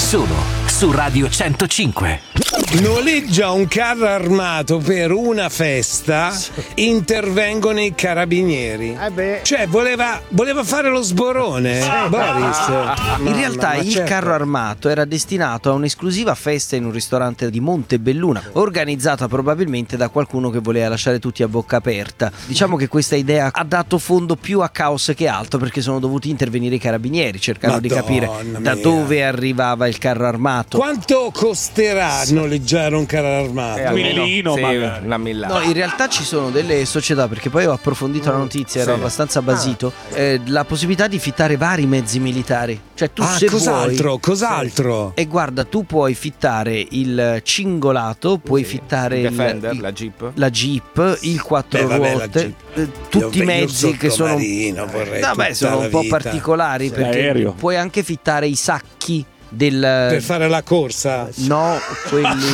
solo su Radio 105. Noleggia un carro armato per una festa, intervengono i carabinieri. Cioè voleva fare lo sborone, Boris. In realtà il certo. carro armato era destinato a un'esclusiva festa in un ristorante di Montebelluna, organizzata probabilmente da qualcuno che voleva lasciare tutti a bocca aperta. Diciamo che questa idea ha dato fondo più a caos che altro, perché sono dovuti intervenire i carabinieri, cercando di capire da dove arrivava il carro armato. Quanto costerà noleggiare un carro armato? Un millino, sì, magari. una millata. No, in realtà ci sono delle società, perché poi ho approfondito la notizia, ero abbastanza basito, la possibilità di fittare vari mezzi militari. Cioè tu se cos'altro? E guarda, tu puoi fittare il cingolato, puoi fittare il Defender, la Jeep, il quattro ruote, tutti i mezzi che sono sono un po' particolari, perché L'aereo. puoi anche fittare i sacchi per fare la corsa? No, quelli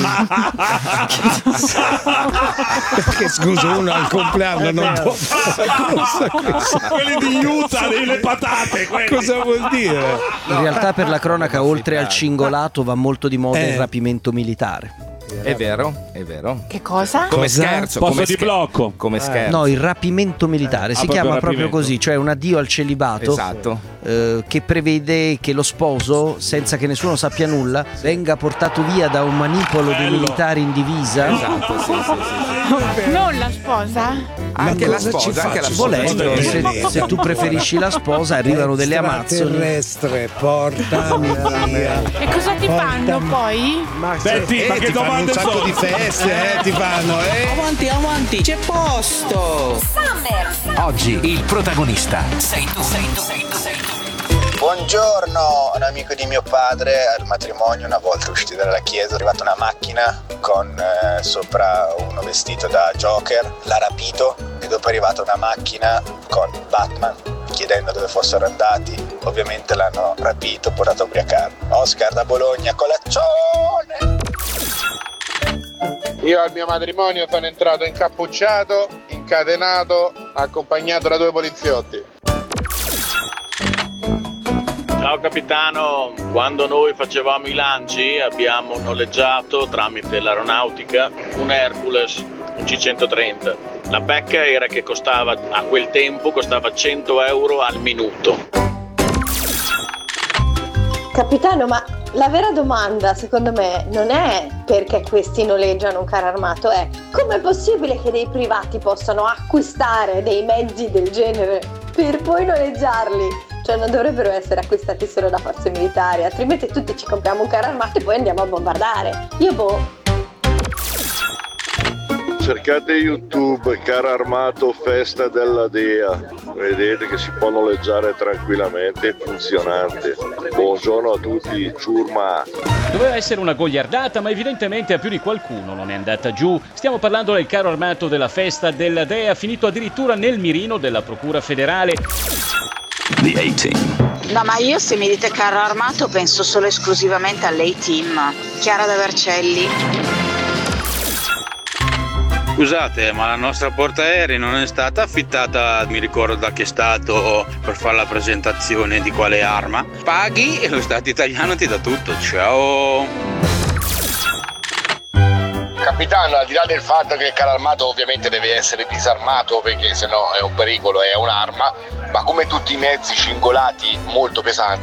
perché scusa, uno al compleanno non può fare la corsa. Quelli di Utah, le patate. Cosa vuol dire? in realtà, per la cronaca, oltre al cingolato va molto di moda il rapimento militare. È vero. Che cosa? Come scherzo, Posto come di blocco. Come scherzo. No, il rapimento militare si proprio chiama proprio rapimento. così, cioè un addio al celibato. Esatto. Che prevede che lo sposo, senza che nessuno sappia nulla, venga portato via da un manipolo dei militari in divisa. Esatto, sì. Non la sposa? Anche la sposa, Volendo, se tu preferisci la sposa, arrivano delle amazzoni. Terrestre, portami via. E cosa ti fanno poi? Senti, ma che ti fanno domande un sacco sono? di feste, ti fanno, Avanti, c'è posto! Oggi il protagonista sei tu. Buongiorno, un amico di mio padre al matrimonio, una volta usciti dalla chiesa, è arrivata una macchina con sopra uno vestito da Joker, l'ha rapito e dopo è arrivata una macchina con Batman chiedendo dove fossero andati. Ovviamente l'hanno rapito, portato a ubriacare. Oscar da Bologna, colaccione! Io al mio matrimonio sono entrato incappucciato, incatenato, accompagnato da 2 poliziotti. Ciao capitano, quando noi facevamo i lanci abbiamo noleggiato tramite l'aeronautica un Hercules, un C-130. La pecca era che a quel tempo costava 100 euro al minuto. Capitano, ma la vera domanda secondo me non è perché questi noleggiano un carro armato, è com'è possibile che dei privati possano acquistare dei mezzi del genere per poi noleggiarli? Cioè non dovrebbero essere acquistati solo da forze militari, altrimenti tutti ci compriamo un carro armato e poi andiamo a bombardare. Cercate YouTube carro armato festa della Dea, vedete che si può noleggiare tranquillamente, è funzionante. Buongiorno a tutti, ciurma. Doveva essere una goliardata, ma evidentemente a più di qualcuno non è andata giù. Stiamo parlando del carro armato della festa della Dea, finito addirittura nel mirino della Procura Federale. The A-Team. No, ma io se mi dite carro armato penso solo esclusivamente all'A-Team. Chiara da Vercelli. Scusate, ma la nostra portaerei non è stata affittata, mi ricordo da che stato, per fare la presentazione di quale arma? Paghi e lo Stato italiano ti dà tutto. Ciao! Capitano, al di là del fatto che il carro armato ovviamente deve essere disarmato perché sennò è un pericolo, è un'arma, ma come tutti i mezzi cingolati molto pesanti